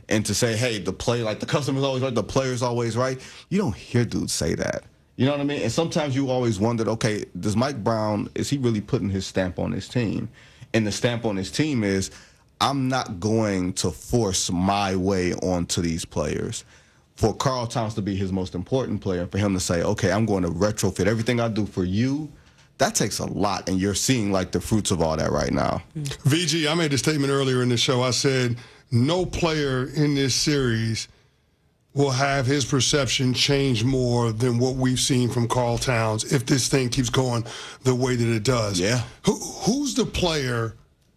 and to say, hey, the customer's always right, the player's always right. You don't hear dudes say that. You know what I mean? And sometimes you always wondered, okay, does Mike Brown, is he really putting his stamp on his team? And the stamp on his team is, I'm not going to force my way onto these players. For Karl Towns to be his most important player, for him to say, okay, I'm going to retrofit everything I do for you, that takes a lot, and you're seeing like the fruits of all that right now. VG, I made a statement earlier in the show. I said no player in this series will have his perception change more than what we've seen from Karl Towns if this thing keeps going the way that it does. Yeah. Who's the player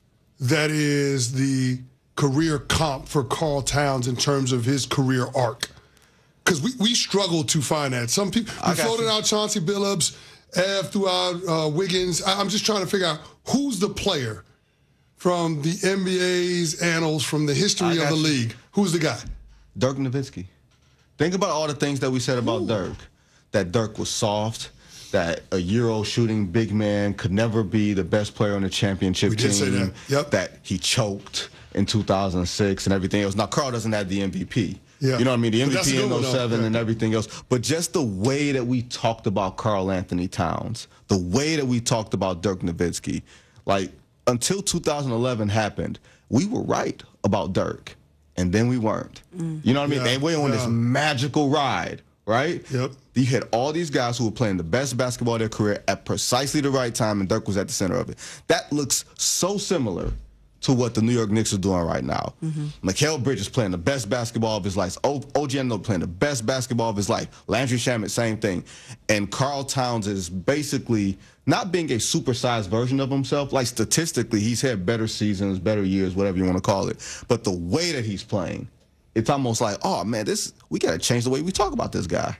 that is the career comp for Karl Towns in terms of his career arc? Because we struggle to find that. Some people, we floated out Chauncey Billups, throughout Wiggins. I'm just trying to figure out who's the player from the NBA's annals, from the history of the league. Who's the guy? Dirk Nowitzki. Think about all the things that we said about Dirk. That Dirk was soft, that a Euro shooting big man could never be the best player on the championship team. We did say that. Yep. That he choked in 2006 and everything else. Now, Karl doesn't have the MVP. Yeah. You know what I mean? The But that's a MVP good one, in 07 though. and everything else. But just the way that we talked about Karl Anthony Towns, the way that we talked about Dirk Nowitzki, like until 2011 happened, we were right about Dirk, and then we weren't. You know what I mean? Yeah, They went on this magical ride, right? Yep. You had all these guys who were playing the best basketball of their career at precisely the right time, and Dirk was at the center of it. That looks so similar to what the New York Knicks are doing right now. Mikal Bridges playing the best basketball of his life. OG Anunoby playing the best basketball of his life. Landry Shamet, same thing. And Karl Towns is basically not being a supersized version of himself. Like statistically, he's had better seasons, better years, whatever you want to call it. But the way that he's playing, it's almost like, oh man, we got to change the way we talk about this guy.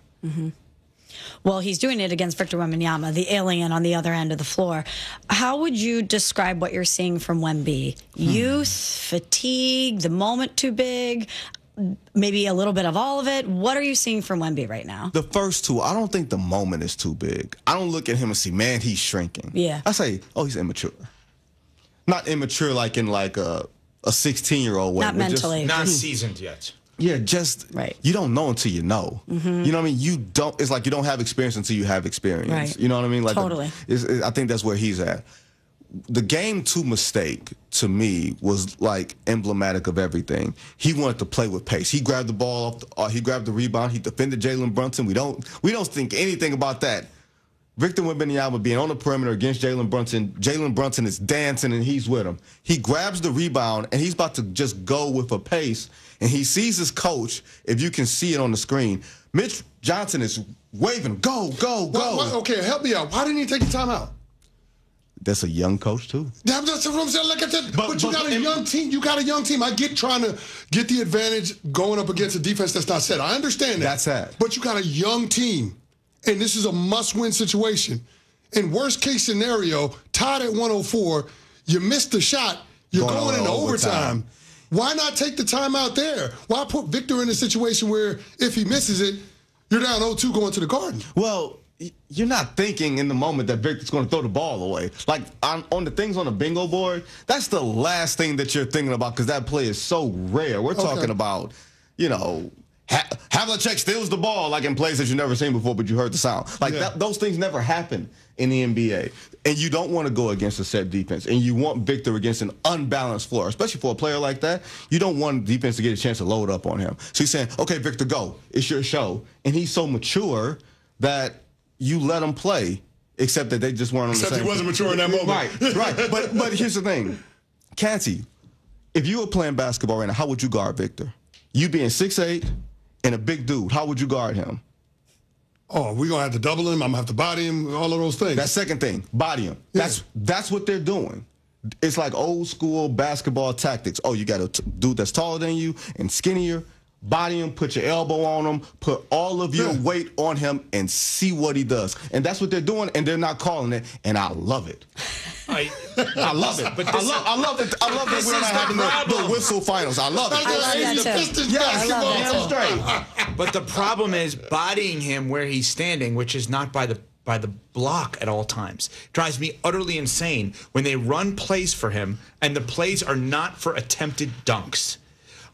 Well, he's doing it against Victor Wembanyama, the alien on the other end of the floor. How would you describe what you're seeing from Wemby? Youth, fatigue, the moment too big, maybe a little bit of all of it. What are you seeing from Wemby right now? The first two, I don't think the moment is too big. I don't look at him and see, man, he's shrinking. Yeah. I say, oh, he's immature. Not immature like in like a 16-year-old way. Not mentally. Not seasoned yet. Yeah, just Right. You don't know until you know. You know what I mean? You don't. It's like you don't have experience until you have experience. Right. You know what I mean? Like Totally. I think that's where he's at. The game 2 mistake to me was like emblematic of everything. He wanted to play with pace. He grabbed the ball he grabbed the rebound. He defended Jalen Brunson. We don't think anything about that. Victor Wembanyama being on the perimeter against Jalen Brunson. Jalen Brunson is dancing and he's with him. He grabs the rebound and he's about to just go with a pace. And he sees his coach, if you can see it on the screen. Mitch Johnson is waving, go, go, go. Okay, help me out. Why didn't he take the timeout? That's a young coach, too. That's what I'm saying. Look at that. But you but- got a young team. You got a young team. I get trying to get the advantage going up against a defense that's not set. I understand that. That's sad. But you got a young team, and this is a must-win situation. In worst-case scenario, tied at 104, you missed the shot, you're going into overtime. Why not take the time out there? Why put Victor in a situation where if he misses it, you're down 0-2 going to the Garden? Well, you're not thinking in the moment that Victor's going to throw the ball away. Like on the things on the bingo board, that's the last thing that you're thinking about because that play is so rare. We're talking about, Havlicek steals the ball like in plays that you've never seen before, but you heard the sound. Like those things never happen in the NBA. And you don't want to go against a set defense. And you want Victor against an unbalanced floor, especially for a player like that. You don't want defense to get a chance to load up on him. So he's saying, okay, Victor, go. It's your show. And he's so mature that you let him play, except that they just weren't on the same. Except he wasn't mature in that moment. Right. But here's the thing. Canty, if you were playing basketball right now, how would you guard Victor? You being 6'8", and a big dude, how would you guard him? Oh, we're going to have to double him. I'm going to have to body him, all of those things. That second thing, body him. Yeah. That's what they're doing. It's like old school basketball tactics. Oh, you got a dude that's taller than you and skinnier. Body him, put your elbow on him, put all of your weight on him, and see what he does. And that's what they're doing, and they're not calling it, and I love it. I love it. But I love it. I love that we're not having the whistle finals. I love it. I love that too. Yes, I love damn straight. But the problem is bodying him where he's standing, which is not by the block at all times. Drives me utterly insane when they run plays for him, and the plays are not for attempted dunks.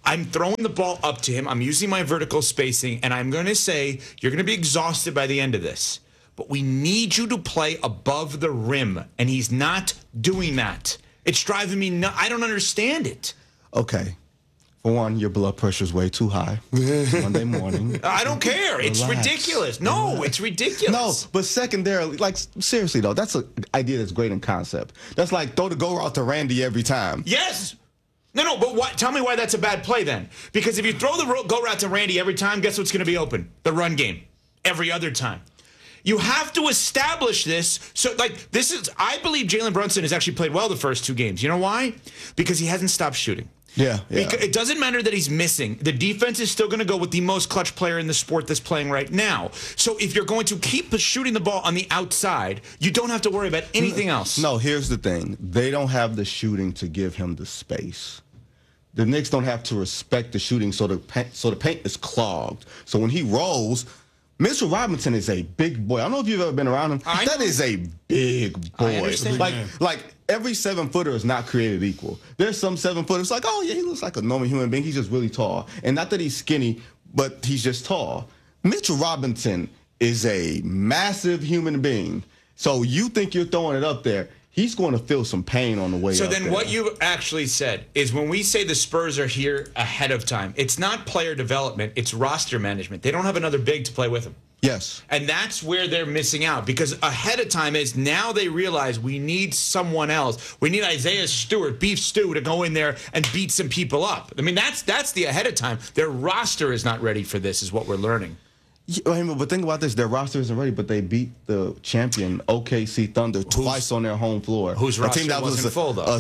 I'm throwing the ball up to him. I'm using my vertical spacing, and I'm going to say, you're going to be exhausted by the end of this. But we need you to play above the rim. And he's not doing that. It's driving me nuts. I don't understand it. Okay. For one, your blood pressure's way too high Monday morning. I don't care. It's Relax. ridiculous. No, it's ridiculous. No, but secondarily, like, seriously, though, that's an idea that's great in concept. That's like throw the go route to Randy every time. Yes. No, but what? Tell me why that's a bad play then. Because if you throw the go route to Randy every time, guess what's going to be open? The run game. Every other time. You have to establish this. So, like, this is, I believe Jalen Brunson has actually played well the first 2 games. You know why? Because he hasn't stopped shooting. Yeah. Because it doesn't matter that he's missing. The defense is still going to go with the most clutch player in the sport that's playing right now. So if you're going to keep shooting the ball on the outside, you don't have to worry about anything else. No, here's the thing. They don't have the shooting to give him the space. The Knicks don't have to respect the shooting, so the paint is clogged. So when he rolls, Mitchell Robinson is a big boy. I don't know if you've ever been around him. That is a big boy. I understand. Like every 7-footer is not created equal. There's some 7-footers like, oh yeah, he looks like a normal human being. He's just really tall. And not that he's skinny, but he's just tall. Mitchell Robinson is a massive human being. So you think you're throwing it up there. He's going to feel some pain on the way up. So then there. what you actually said is when we say the Spurs are here ahead of time, it's not player development, it's roster management. They don't have another big to play with them. Yes. And that's where they're missing out because ahead of time is now they realize we need someone else. We need Isaiah Stewart, Beef Stew, to go in there and beat some people up. I mean, that's the ahead of time. Their roster is not ready for this is what we're learning. Yeah, but think about this. Their roster isn't ready, but they beat the champion OKC Thunder twice on their home floor. Whose roster wasn't full, though.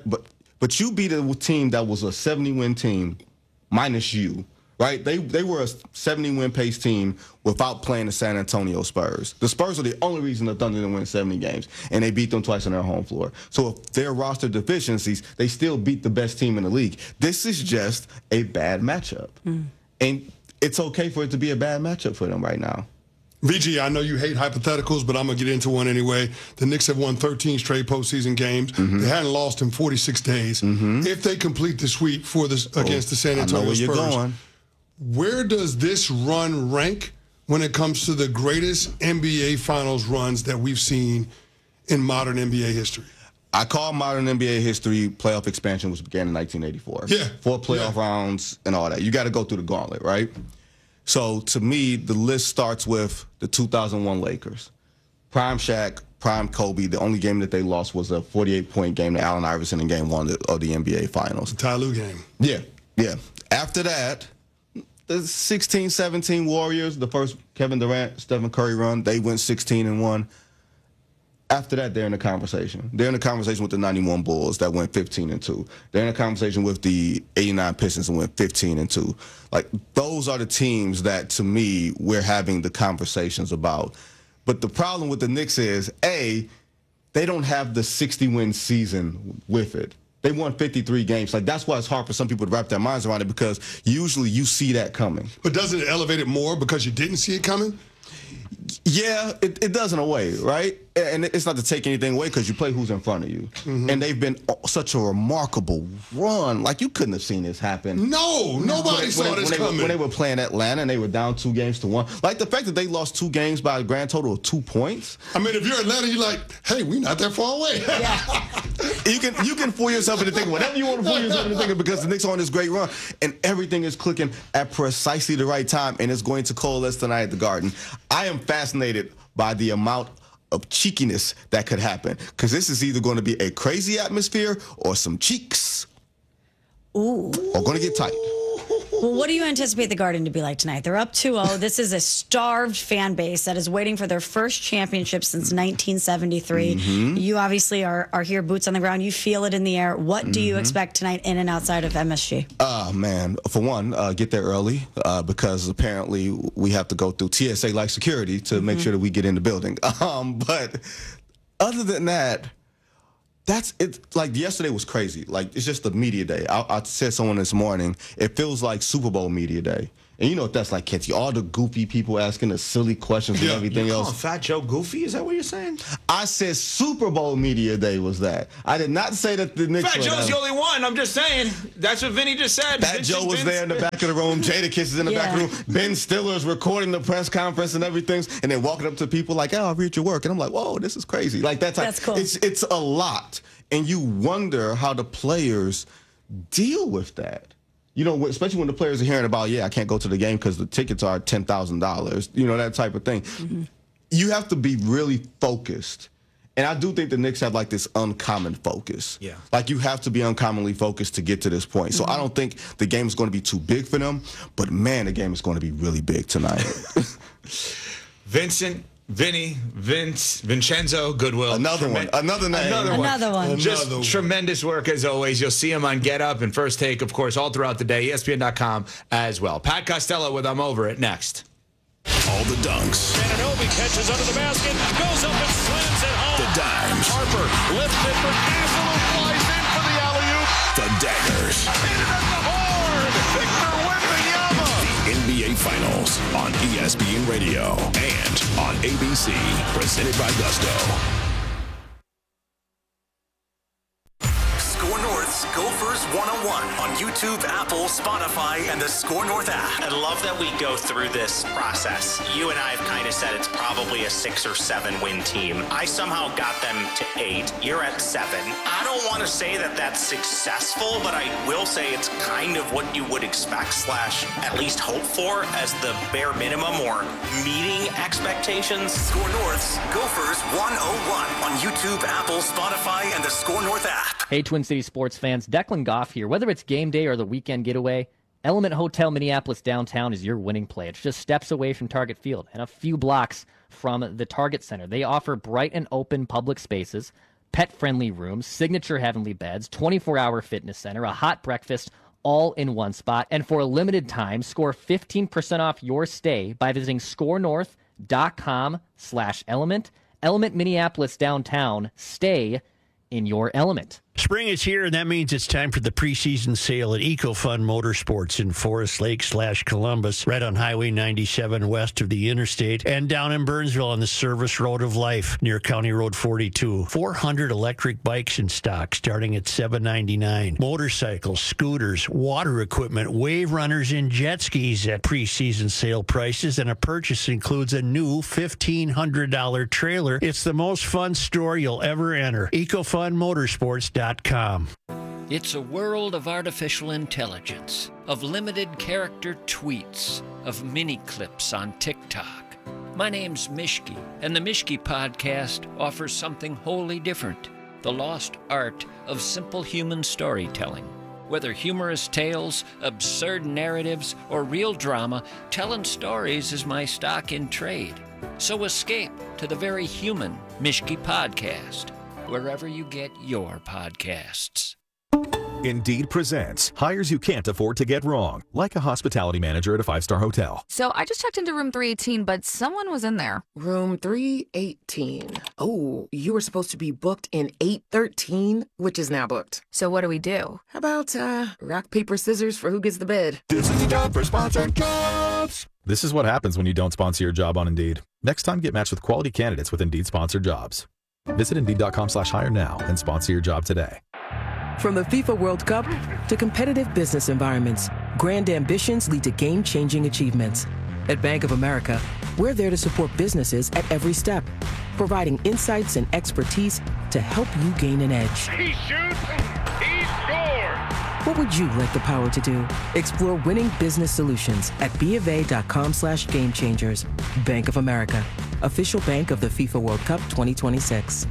But you beat a team that was a 70-win team minus you, right? They were a 70-win pace team without playing the San Antonio Spurs. The Spurs are the only reason the Thunder didn't win 70 games, and they beat them twice on their home floor. So if their roster deficiencies, they still beat the best team in the league. This is just a bad matchup. And it's okay for it to be a bad matchup for them right now. VG, I know you hate hypotheticals, but I'm going to get into one anyway. The Knicks have won 13 straight postseason games. They hadn't lost in 46 days. If they complete the sweep against the San Antonio Spurs, you're going. Where does this run rank when it comes to the greatest NBA Finals runs that we've seen in modern NBA history? I call modern NBA history playoff expansion, which began in 1984. Yeah. 4 playoff rounds and all that. You got to go through the gauntlet, right? So, to me, the list starts with the 2001 Lakers. Prime Shaq, prime Kobe. The only game that they lost was a 48-point game to Allen Iverson in Game 1 of the NBA Finals. The Ty Lue game. Yeah. After that, the 16-17 Warriors, the first Kevin Durant, Stephen Curry run, they went 16-1. After that, they're in the conversation. They're in the conversation with the 91 Bulls that went 15-2. They're in a conversation with the 89 Pistons and went 15-2. Like, those are the teams that, to me, we're having the conversations about. But the problem with the Knicks is, A, they don't have the 60-win season with it. They won 53 games. Like, that's why it's hard for some people to wrap their minds around it because usually you see that coming. But doesn't it elevate it more because you didn't see it coming? Yeah, it does in a way, right? And it's not to take anything away because you play who's in front of you. And they've been such a remarkable run. Like, you couldn't have seen this happen. No, nobody saw this coming. When they were playing Atlanta and they were down 2-1. Like, the fact that they lost 2 games by a grand total of 2 points. I mean, if you're Atlanta, you're like, hey, we're not that far away. You can fool yourself into thinking whatever you want to fool yourself into thinking because the Knicks are on this great run and everything is clicking at precisely the right time and it's going to coalesce tonight at the Garden. I am fascinated by the amount of cheekiness that could happen because this is either going to be a crazy atmosphere or some cheeks. Ooh. Or going to get tight. Well, what do you anticipate the Garden to be like tonight? They're up 2-0. This is a starved fan base that is waiting for their first championship since 1973. You obviously are here, boots on the ground. You feel it in the air. What do you expect tonight in and outside of MSG? Man, for one, get there early because apparently we have to go through TSA-like security to make sure that we get in the building. But other than that, that's it. Like, yesterday was crazy. Like, it's just the media day. I said someone this morning, it feels like Super Bowl media day. And you know what that's like, Kenty. All the goofy people asking the silly questions and everything You else. calling Fat Joe goofy? Is that what you're saying? I said Super Bowl Media Day was that. I did not say that the Knicks. Fat Joe's the only one. I'm just saying. That's what Vinny just said. Fat Joe was there in the back of the room. Jadakiss is in the back of the room. Ben Stiller's recording the press conference and everything, and then walking up to people like, "Oh, I read your work," and I'm like, "Whoa, this is crazy!" Like that's cool. It's a lot, and you wonder how the players deal with that. You know, especially when the players are hearing about, I can't go to the game because the tickets are $10,000. You know, that type of thing. Mm-hmm. You have to be really focused. And I do think the Knicks have like this uncommon focus. Yeah. Like you have to be uncommonly focused to get to this point. So I don't think the game is going to be too big for them. But man, the game is going to be really big tonight. Vincent, Vinny, Vincenzo, Goodwill. Another name. Another one. Just tremendous work as always. You'll see him on Get Up and First Take, of course, all throughout the day. ESPN.com as well. Pat Costello with I'm Over It next. All the dunks. Anunoby catches under the basket, goes up and slams it home. The dimes. Harper lifts it for Castle, flies in for the alley-oop. The daggers. Hit it at the horn. Victor Wembanyama. The NBA Finals on ESPN Radio and on ABC. Presented by Gusto. Score North's Gophers 101 on YouTube, Apple, Spotify, and the Score North app. I love that we go through this process. You and I have kind of said it's probably a 6 or 7 win team. I somehow got them to 8. You're at 7. I don't want to say that that's successful, but I will say it's kind of what you would expect / at least hope for as the bare minimum or meeting expectations. Score North's Gophers 101 on YouTube, Apple, Spotify, and the Score North app. Hey, Twin City sports fans, Declan Goff here. Whether it's game day or the weekend getaway, Element Hotel Minneapolis downtown is your winning play. It's just steps away from Target Field and a few blocks from the Target Center. They offer bright and open public spaces, pet-friendly rooms, signature heavenly beds, 24-hour fitness center, a hot breakfast, all in one spot. And for a limited time, score 15% off your stay by visiting scorenorth.com/element. Element Minneapolis downtown. Stay in your element. Spring is here, and that means it's time for the preseason sale at EcoFun Motorsports in Forest Lake / Columbus, right on Highway 97 west of the interstate, and down in Burnsville on the Service Road of Life near County Road 42. 400 electric bikes in stock starting at $799. Motorcycles, scooters, water equipment, wave runners, and jet skis at preseason sale prices, and a purchase includes a new $1,500 trailer. It's the most fun store you'll ever enter. EcoFunMotorsports.com. It's a world of artificial intelligence, of limited character tweets, of mini clips on TikTok. My name's Mishki, and the Mishki Podcast offers something wholly different, the lost art of simple human storytelling. Whether humorous tales, absurd narratives, or real drama, telling stories is my stock in trade. So escape to the very human Mishki Podcast, wherever you get your podcasts. Indeed presents hires you can't afford to get wrong, like a hospitality manager at a 5-star hotel. So I just checked into room 318, but someone was in there. Room 318. Oh, you were supposed to be booked in 813, which is now booked. So what do we do? How about rock, paper, scissors for who gets the bid? This is the job for sponsored jobs. This is what happens when you don't sponsor your job on Indeed. Next time, get matched with quality candidates with Indeed sponsored jobs. Visit Indeed.com/hire now and sponsor your job today. From the FIFA World Cup to competitive business environments, grand ambitions lead to game-changing achievements. At Bank of America, we're there to support businesses at every step, providing insights and expertise to help you gain an edge. He shoots, he scores! What would you like the power to do? Explore winning business solutions at BofA.com/gamechangers. Bank of America, official bank of the FIFA World Cup 2026.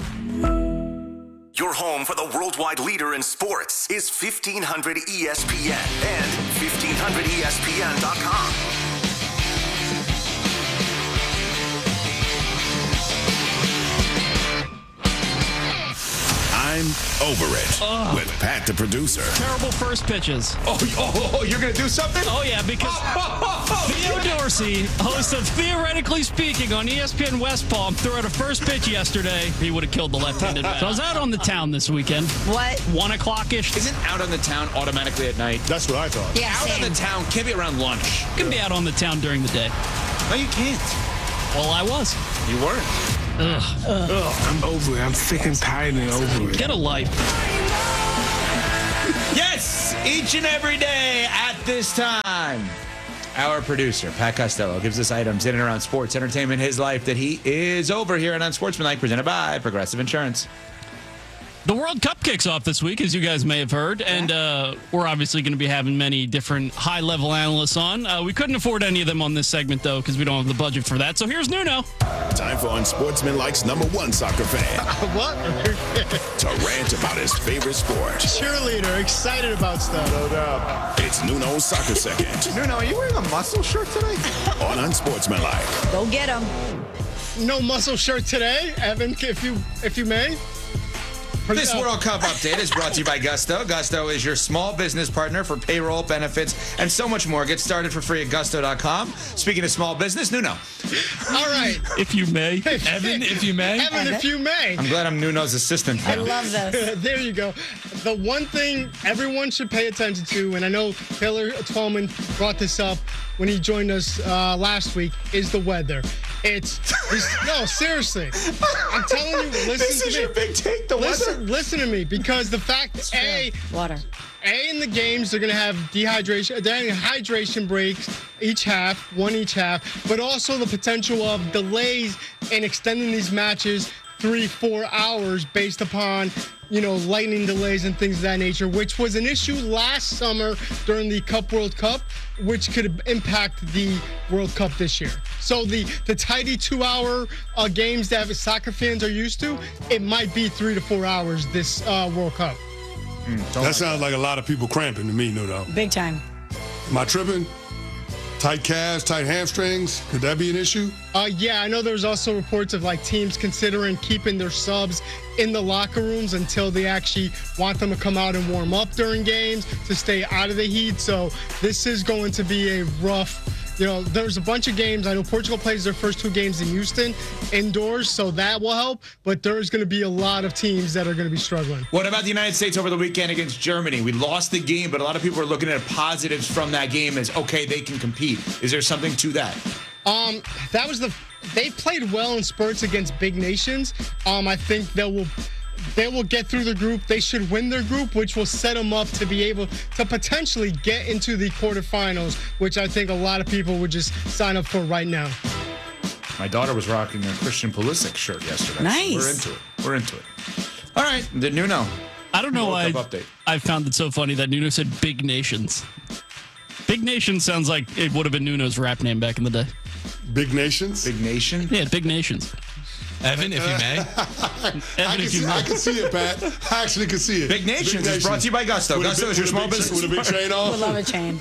Your home for the worldwide leader in sports is 1500 ESPN and 1500ESPN.com. I'm over it with Pat the producer. Terrible first pitches. Oh, you're going to do something? Oh, yeah, because Theo Dorsey, host of Theoretically Speaking on ESPN West Palm, threw out a first pitch yesterday. He would have killed the left-handed bat. So I was out on the town this weekend. What? 1 o'clock-ish. Isn't out on the town automatically at night? That's what I thought. Yeah, Out on the town can't be around lunch. You can be out on the town during the day. No, you can't. Well, I was. You weren't. I'm over it. I'm sick and tired and over it. Get a life. Yes, each and every day at this time, our producer, Pat Costello, gives us items in and around sports, entertainment, his life that he is over here and Unsportsmanlike, presented by Progressive Insurance. The World Cup kicks off this week, as you guys may have heard, and we're obviously going to be having many different high-level analysts on. We couldn't afford any of them on this segment, though, because we don't have the budget for that. So here's Nuno. Time for Unsportsmanlike's #1 soccer fan What? to rant about his favorite sport. Cheerleader, excited about stuff. No doubt. It's Nuno's Soccer Second Nuno, are you wearing a muscle shirt today? on Unsportsmanlike. Go get him. No muscle shirt today, Evan, if you may. This World Cup update is brought to you by Gusto. Gusto is your small business partner for payroll, benefits, and so much more. Get started for free at gusto.com. Speaking of small business, Nuno. All right. If you may. Evan, if you may. Evan, if you may. I'm glad I'm Nuno's assistant now. I love this. There you go. The one thing everyone should pay attention to, and I know Taylor Twellman brought this up when he joined us last week, is the weather. No, seriously. I'm telling you, listen This to is me. your big take, the weather. Listen to me, because the fact Water. in the games, they're going to have hydration breaks one each half, but also the potential of delays in extending these matches 3-4 hours based upon, lightning delays and things of that nature, which was an issue last summer during the World Cup, which could impact the World Cup this year. So the tidy 2-hour games that soccer fans are used to, it might be 3 to 4 hours this World Cup. That sounds like a lot of people cramping to me, Nuno. Big time. Am I tripping? Tight calves, tight hamstrings. Could that be an issue? Yeah, I know there's also reports of teams considering keeping their subs in the locker rooms until they actually want them to come out and warm up during games to stay out of the heat. So this is going to be a rough. There's a bunch of games. I know Portugal plays their first 2 games in Houston indoors, so that will help. But there's going to be a lot of teams that are going to be struggling. What about the United States over the weekend against Germany? We lost the game, but a lot of people are looking at positives from that game as, okay, they can compete. Is there something to that? They played well in spurts against big nations. I think they will get through the group. They should win their group, which will set them up to be able to potentially get into the quarterfinals, which I think a lot of people would just sign up for right now. My daughter was rocking a Christian Pulisic shirt yesterday. Nice. So we're into it. All right, the Nuno. I don't know why update. I found it so funny that Nuno said Big Nations. Big Nation sounds like it would have been Nuno's rap name back in the day. Big Nations? Big Nation? Yeah, Big Nations. Evan, if you may. I can see it, Pat. I actually can see it. Big Nations is brought to you by Gusto. Gusto is your small business. With a big chain on? Would love a chain.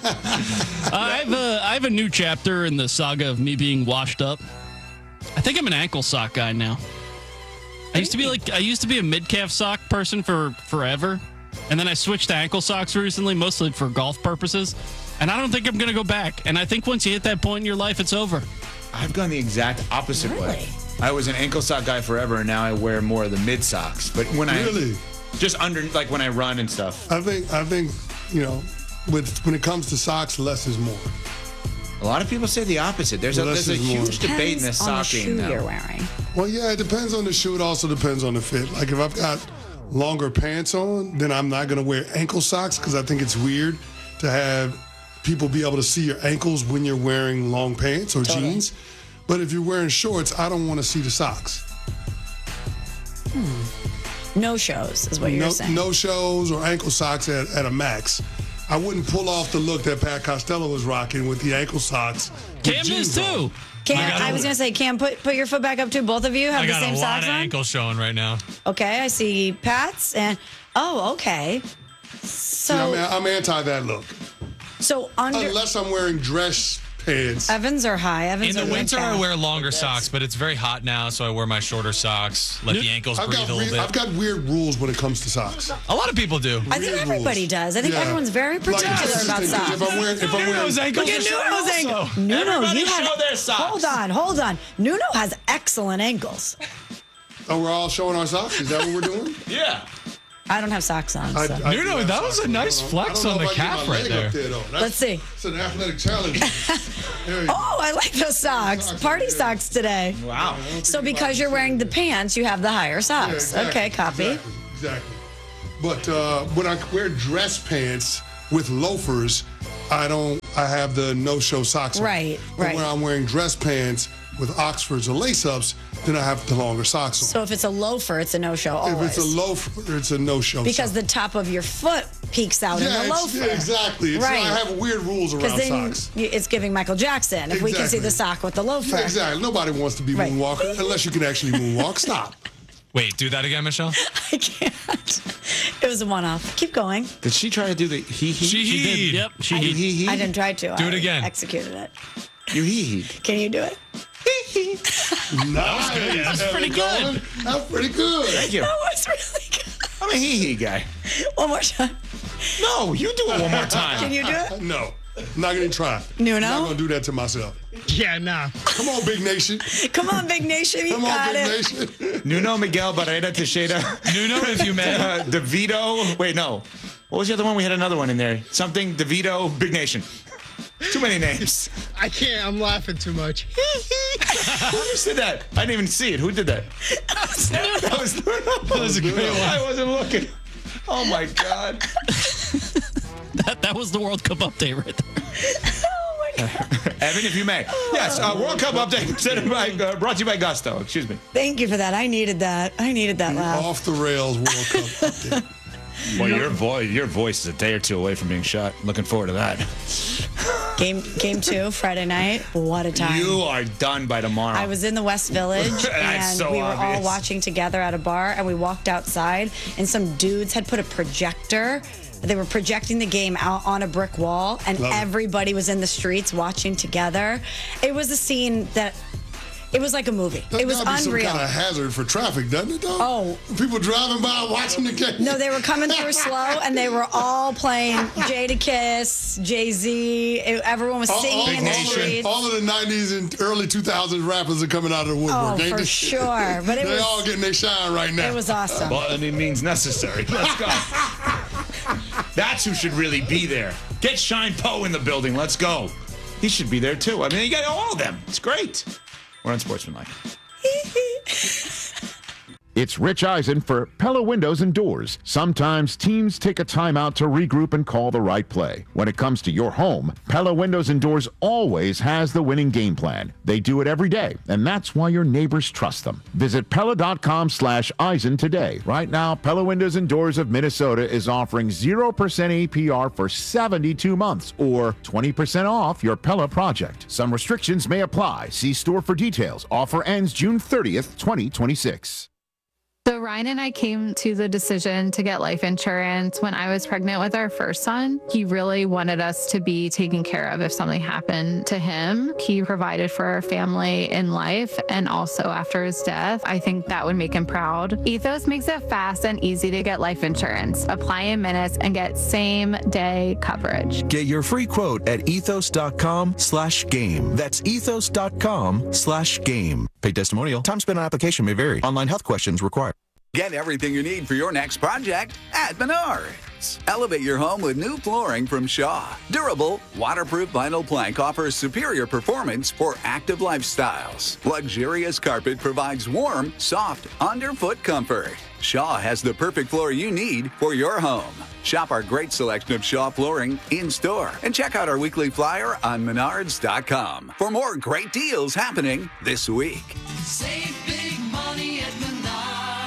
I have a new chapter in the saga of me being washed up. I think I'm an ankle sock guy now. I used to be a mid-calf sock person for forever. And then I switched to ankle socks recently, mostly for golf purposes. And I don't think I'm going to go back. And I think once you hit that point in your life, it's over. I've gone the exact opposite way. I was an ankle sock guy forever, and now I wear more of the mid socks. But when just under, like when I run and stuff. I think when it comes to socks, less is more. A lot of people say the opposite. There's a huge debate in the sock game now. You're wearing. Well, yeah, it depends on the shoe. It also depends on the fit. Like if I've got longer pants on, then I'm not going to wear ankle socks because I think it's weird to have people be able to see your ankles when you're wearing long pants or jeans. But if you're wearing shorts, I don't want to see the socks. No shows is what you're saying. No shows or ankle socks at a max. I wouldn't pull off the look that Pat Costello was rocking with the ankle socks. Cam is too. Cam, I was going to say, Cam, put your foot back up too. Both of you have the same socks on? I got a lot of ankles showing right now. Okay, I see Pat's and... Oh, okay. So... I'm anti that look. So unless I'm wearing dress pants. Evans are high. Evans In the are winter, like I that. wear longer socks, but it's very hot now, so I wear my shorter socks. Let the ankles breathe a little bit. I've got weird rules when it comes to socks. A lot of people do. I think everybody does. I think everyone's very particular about socks. If I'm wearing Nuno's ankles Look at are short Nuno's ankle. also. Nuno, Everybody you have, show their socks. Hold on. Nuno has excellent ankles. Oh, we're all showing our socks? Is that what we're doing? Yeah. I don't have socks on. So. Nuno, that was a nice flex on the calf right there. Let's see. It's an athletic challenge. Oh, I like those socks. Party socks today. Wow. So because you're wearing the pants, you have the higher socks. Yeah, exactly, Okay, copy. Exactly. But when I wear dress pants with loafers, I have the no-show socks on. Right. But when I'm wearing dress pants with Oxfords or lace-ups, then I have the longer socks on. So if it's a loafer, it's a no-show always. If it's a loafer, it's a no-show. Because the top of your foot peeks out in the loafer. Yeah, exactly. Right. I have weird rules around then socks. it's giving Michael Jackson if we can see the sock with the loafer. Yeah, exactly. Nobody wants to be moonwalker unless you can actually moonwalk. Stop. Wait, do that again, Michelle? I can't. It was a one-off. Keep going. Did she try to do the he-he? She did. Yep, she he. I didn't try to. Do it again. I executed it. You he-he. Can you do it? Nice. That's pretty good. That's pretty good. Thank you. That was really good. I'm a he-he guy. One more time. No, you do it one more time. Can you do it? No. I'm not going to try. Nuno? I'm not going to do that to myself. Yeah, nah. Come on, Big Nation. Come on, Big Nation. You Come on, got Big it. Nation. Nuno, Miguel, Barrera, Teixeira. Nuno, if you may. DeVito. Wait, no. What was the other one? We had another one in there. Something, DeVito, Big Nation. Too many names. I can't. I'm laughing too much. Who just did that? I didn't even see it. Who did that? That was Nuno. That was a great one. I wasn't looking. Oh, my God. That was the World Cup update right there. Oh, my God. Evan, if you may. Yes, World Cup update brought to you by Gusto. Excuse me. Thank you for that. I needed that. laugh. Off the rails World Cup update. Well, your voice is a day or two away from being shot. Looking forward to that. Game 2, Friday night. What a time. You are done by tomorrow. I was in the West Village, and so we were all obvious. watching together at a bar, and we walked outside, and some dudes had put a projector. They were projecting the game out on a brick wall, and everybody was in the streets watching together. It was a scene that... It was like a movie. It was That'd be unreal. some kind of hazard for traffic, doesn't it, though? Oh. People driving by watching the game. No, they were coming through slow, and they were all playing Jadakiss, Jay-Z. Everyone was singing in the streets. All of the 90s and early 2000s rappers are coming out of the woodwork. Oh, ain't for they? sure. But They're all getting their shine right now. It was awesome. Well, any means necessary. Let's go. That's who should really be there. Get Shine Poe in the building. Let's go. He should be there, too. I mean, you got all of them. It's great. We're on Sportsmanlike. It's Rich Eisen for Pella Windows and Doors. Sometimes teams take a timeout to regroup and call the right play. When it comes to your home, Pella Windows and Doors always has the winning game plan. They do it every day, and that's why your neighbors trust them. Visit Pella.com/Eisen today. Right now, Pella Windows and Doors of Minnesota is offering 0% APR for 72 months or 20% off your Pella project. Some restrictions may apply. See store for details. Offer ends June 30th, 2026. So Ryan and I came to the decision to get life insurance when I was pregnant with our first son. He really wanted us to be taken care of if something happened to him. He provided for our family in life and also after his death. I think that would make him proud. Ethos makes it fast and easy to get life insurance. Apply in minutes and get same-day coverage. Get your free quote at ethos.com/game. That's ethos.com/game. Paid testimonial. Time spent on application may vary. Online health questions required. Get everything you need for your next project at Menards. Elevate your home with new flooring from Shaw. Durable, waterproof vinyl plank offers superior performance for active lifestyles. Luxurious carpet provides warm, soft, underfoot comfort. Shaw has the perfect floor you need for your home. Shop our great selection of Shaw flooring in-store and check out our weekly flyer on Menards.com for more great deals happening this week. Save big money at Menards. If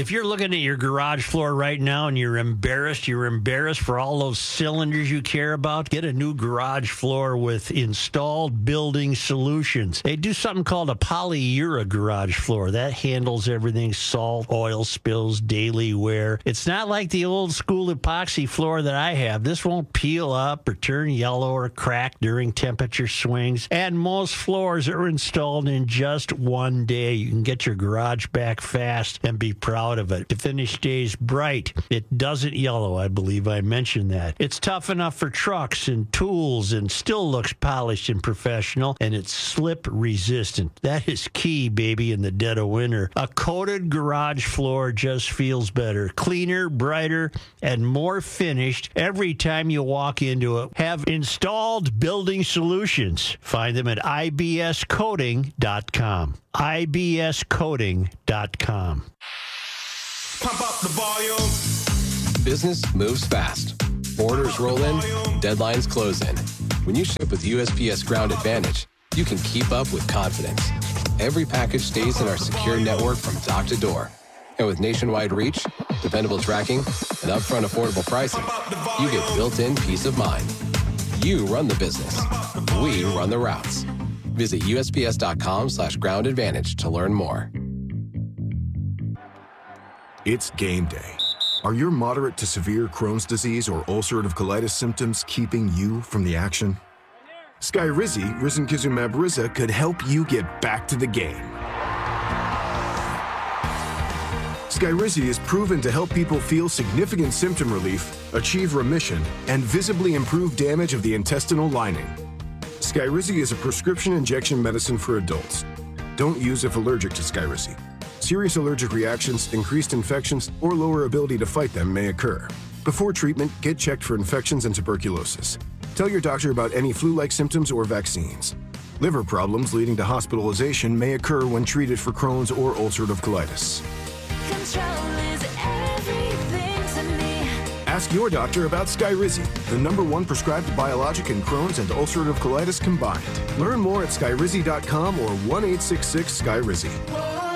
If you're looking at your garage floor right now and you're embarrassed for all those cylinders you care about, get a new garage floor with Installed Building Solutions. They do something called a Polyura garage floor. That handles everything: salt, oil spills, daily wear. It's not like the old school epoxy floor that I have. This won't peel up or turn yellow or crack during temperature swings. And most floors are installed in just one day. You can get your garage back fast and be proud of it. The finish stays bright. It doesn't yellow. I believe I mentioned that. It's tough enough for trucks and tools and still looks polished and professional, and it's slip resistant. That is key, baby, in the dead of winter. A coated garage floor just feels better, cleaner, brighter, and more finished every time you walk into it. Have Installed Building Solutions. Find them at ibscoating.com. ibscoating.com. Pump up the volume. Business moves fast. Orders roll in, deadlines close in. When you ship with USPS Ground Advantage, you can keep up with confidence. Every package stays in our secure network from dock to door. And with nationwide reach, dependable tracking, and upfront affordable pricing, you get built-in peace of mind. You run the business. We run the routes. Visit USPS.com/Ground Advantage to learn more. It's game day. Are your moderate to severe Crohn's disease or ulcerative colitis symptoms keeping you from the action? Skyrizi, risankizumab Riza, could help you get back to the game. Skyrizi is proven to help people feel significant symptom relief, achieve remission, and visibly improve damage of the intestinal lining. Skyrizi is a prescription injection medicine for adults. Don't use if allergic to Skyrizi. Serious allergic reactions, increased infections, or lower ability to fight them may occur. Before treatment, get checked for infections and tuberculosis. Tell your doctor about any flu-like symptoms or vaccines. Liver problems leading to hospitalization may occur when treated for Crohn's or ulcerative colitis. Ask your doctor about Skyrizi, the #1 prescribed biologic in Crohn's and ulcerative colitis combined. Learn more at skyrizi.com or 1-866-SKYRIZI.